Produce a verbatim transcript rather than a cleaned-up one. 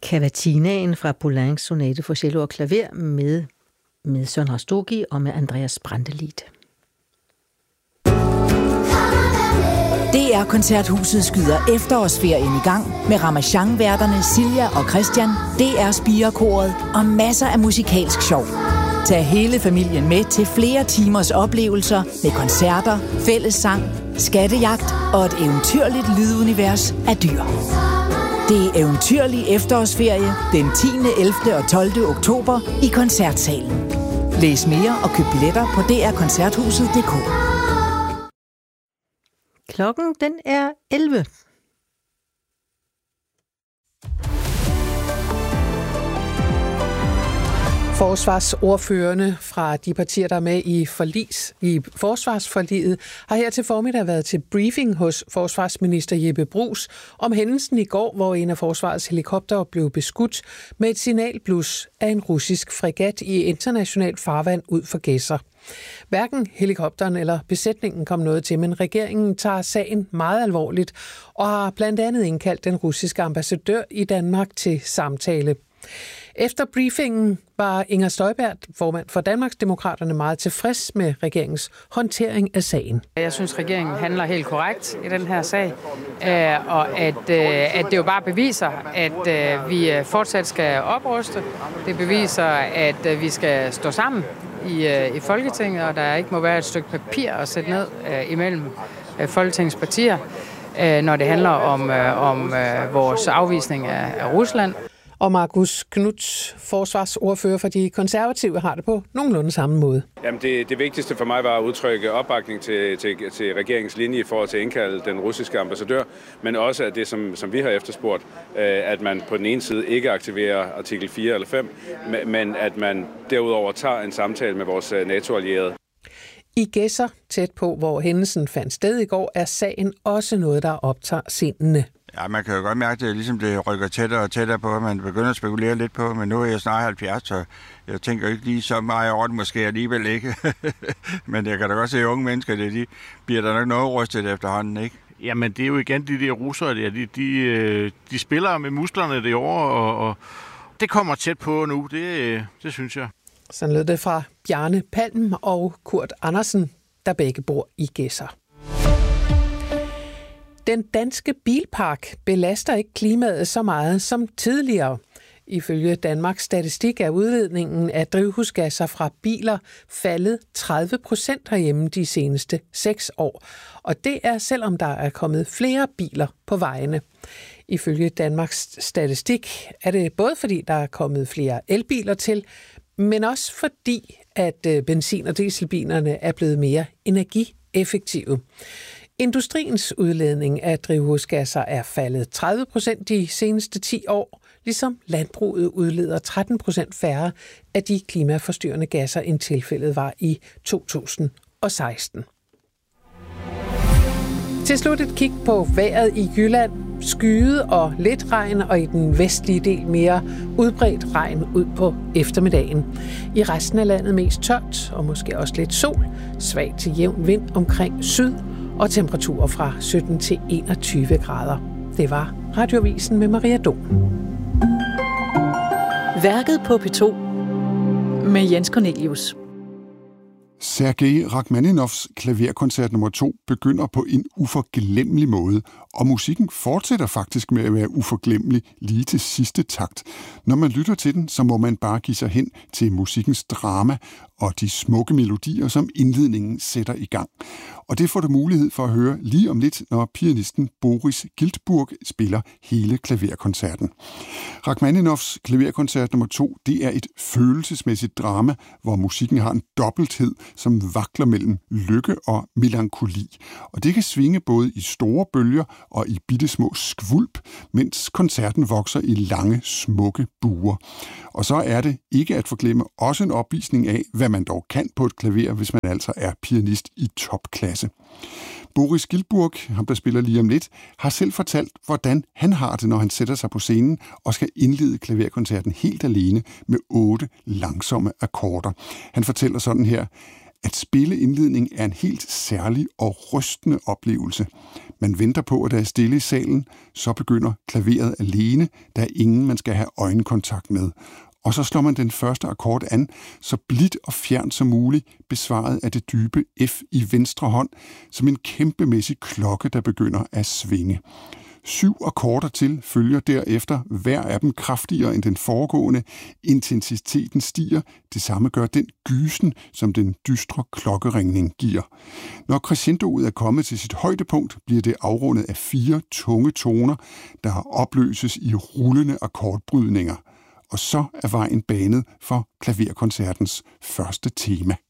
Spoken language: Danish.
Cavatinaen fra Poulencs sonate for cello og klaver med, med Søren Rastogi og med Andreas Brantelid. D R Koncerthuset skyder efterårsferien i gang med Ramachan-værterne Silja og Christian, D R Spirekoret og masser af musikalsk sjov. Tag hele familien med til flere timers oplevelser med koncerter, fællessang, skattejagt og et eventyrligt lydunivers af dyr. Det er eventyrlig efterårsferie den tiende, ellevte og tolvte oktober i Koncertsalen. Læs mere og køb billetter på d r koncerthuset punktum d k. Klokken den er elleve. Forsvarsordførerne fra de partier, der er med i, forlis, i forsvarsforliget, har her til formiddag været til briefing hos forsvarsminister Jeppe Bruus om hændelsen i går, hvor en af forsvarets helikoptere blev beskudt med et signalblus af en russisk fregat i internationalt farvand ud for Gedser. Hverken helikopteren eller besætningen kom noget til, men regeringen tager sagen meget alvorligt og har blandt andet indkaldt den russiske ambassadør i Danmark til samtale. Efter briefingen var Inger Støjberg, formand for Danmarksdemokraterne, meget tilfreds med regeringens håndtering af sagen. Jeg synes, regeringen handler helt korrekt i den her sag, og at, at det jo bare beviser, at vi fortsat skal opruste. Det beviser, at vi skal stå sammen i, i Folketinget, og der ikke må være et stykke papir at sætte ned imellem Folketingets partier, når det handler om, om vores afvisning af Rusland. Og Marcus Knuth, forsvarsordfører for de konservative, har det på nogenlunde samme måde. Jamen det, det vigtigste for mig var at udtrykke opbakning til, til, til regeringens linje i forhold til at indkalde den russiske ambassadør, men også at det, som, som vi har efterspurgt, at man på den ene side ikke aktiverer artikel fire eller fem, men at man derudover tager en samtale med vores NATO-allierede. I Gedser, tæt på hvor hændelsen fandt sted i går, er sagen også noget, der optager sindene. Ja, man kan jo godt mærke, at det, ligesom det rykker tættere og tættere på, at man begynder at spekulere lidt på, men nu er jeg snart halvfjerds, så jeg tænker ikke lige så meget over det, måske alligevel ikke. Men jeg kan da godt se, at unge mennesker, det, de bliver der nok noget rystet efterhånden, ikke? Jamen, det er jo igen de der russere der, de, de, de spiller med musklerne det år, og, og det kommer tæt på nu, det, det synes jeg. Sådan lød det fra Bjarne Palm og Kurt Andersen, der begge bor i Gedser. Den danske bilpark belaster ikke klimaet så meget som tidligere. Ifølge Danmarks Statistik er udledningen af drivhusgasser fra biler faldet tredive procent herhjemme de seneste seks år. Og det er selvom der er kommet flere biler på vejene. Ifølge Danmarks Statistik er det både fordi der er kommet flere elbiler til, men også fordi at benzin- og dieselbilerne er blevet mere energieffektive. Industriens udledning af drivhusgasser er faldet tredive procent de seneste ti år, ligesom landbruget udleder tretten procent færre af de klimaforstyrrende gasser, end tilfældet var i to tusind og seksten. Til slut et kig på vejret i Jylland. Skyet og lidt regn, og i den vestlige del mere udbredt regn ud på eftermiddagen. I resten af landet mest tørt og måske også lidt sol, svag til jævn vind omkring syd og temperaturer fra sytten til enogtyve grader. Det var Radioavisen med Maria Dom. Værket på P to med Jens Cornelius. Sergej Rachmaninovs klaverkoncert nummer to begynder på en uforglemmelig måde, og musikken fortsætter faktisk med at være uforglemmelig lige til sidste takt. Når man lytter til den, så må man bare give sig hen til musikkens drama og de smukke melodier, som indledningen sætter i gang. Og det får du mulighed for at høre lige om lidt, når pianisten Boris Giltburg spiller hele klaverkoncerten. Rachmaninovs klaverkoncert nummer to, det er et følelsesmæssigt drama, hvor musikken har en dobbelthed, som vakler mellem lykke og melankoli. Og det kan svinge både i store bølger og i bittesmå skvulp, mens koncerten vokser i lange, smukke buer. Og så er det ikke at forglemme også en opvisning af, hvad man dog kan på et klaver, hvis man altså er pianist i topklasse. Boris Giltburg, ham der spiller lige om lidt, har selv fortalt, hvordan han har det, når han sætter sig på scenen og skal indlede klaverkoncerten helt alene med otte langsomme akkorder. Han fortæller sådan her: At spille indledning er en helt særlig og rystende oplevelse. Man venter på, at der er stille i salen, så begynder klaveret alene, der er ingen, man skal have øjenkontakt med. Og så slår man den første akkord an, så blidt og fjernt som muligt, besvaret af det dybe F i venstre hånd, som en kæmpemæssig klokke, der begynder at svinge. Syv akkorder til følger derefter, hver af dem kraftigere end den foregående. Intensiteten stiger, det samme gør den gysen, som den dystre klokkeringning giver. Når crescendoet er kommet til sit højdepunkt, bliver det afrundet af fire tunge toner, der opløses i rullende akkordbrydninger. Og så er vejen banet for klaverkoncertens første tema.